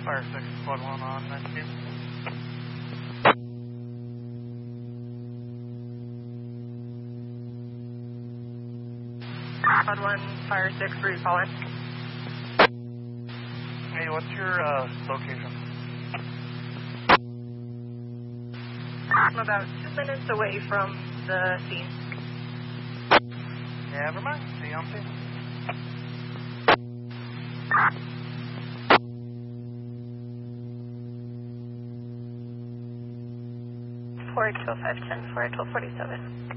Fire 6, Squad 1 on 19. Squad 1, Fire 6, where are you calling? Hey, what's your location? I'm about 2 minutes away from the scene. Never mind. See you on scene. 4820510, 48247.